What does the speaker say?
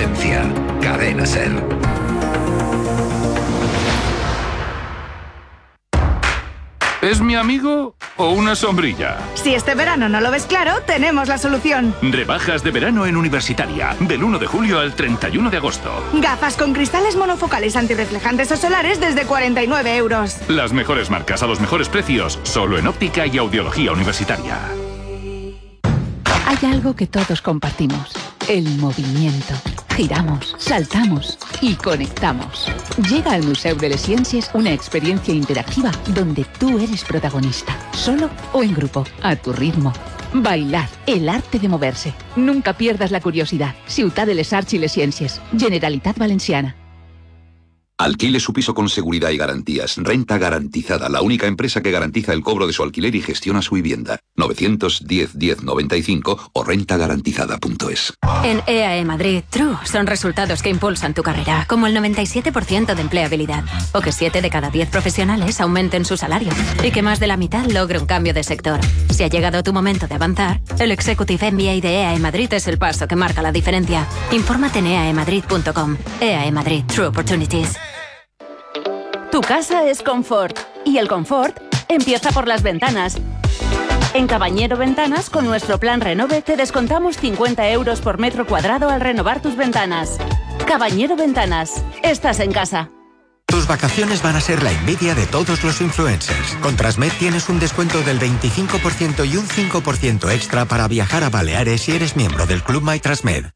excelencia. Cadena SER. ¿Es mi amigo o una sombrilla? Si este verano no lo ves claro, tenemos la solución. Rebajas de verano en Universitaria, del 1 de julio al 31 de agosto. Gafas con cristales monofocales antirreflejantes o solares desde 49 euros. Las mejores marcas a los mejores precios, solo en óptica y audiología universitaria. Hay algo que todos compartimos, el movimiento. Giramos, saltamos y conectamos. Llega al Museu de les Ciències una experiencia interactiva donde tú eres protagonista, solo o en grupo, a tu ritmo. Bailar, el arte de moverse. Nunca pierdas la curiosidad. Ciutat de les Arts i les Ciències, Generalitat Valenciana. Alquile su piso con seguridad y garantías. Renta Garantizada, la única empresa que garantiza el cobro de su alquiler y gestiona su vivienda. 910-1095 o rentagarantizada.es. En EAE Madrid, True son resultados que impulsan tu carrera, como el 97% de empleabilidad, o que 7 de cada 10 profesionales aumenten su salario, y que más de la mitad logre un cambio de sector. Si ha llegado tu momento de avanzar, el Executive MBA de EAE Madrid es el paso que marca la diferencia. Infórmate en eaemadrid.com. EAE Madrid, True Opportunities. Tu casa es confort y el confort empieza por las ventanas. En Cabañero Ventanas, con nuestro plan Renove, te descontamos 50 euros por metro cuadrado al renovar tus ventanas. Cabañero Ventanas, estás en casa. Tus vacaciones van a ser la envidia de todos los influencers. Con Transmed tienes un descuento del 25% y un 5% extra para viajar a Baleares si eres miembro del Club My Transmed.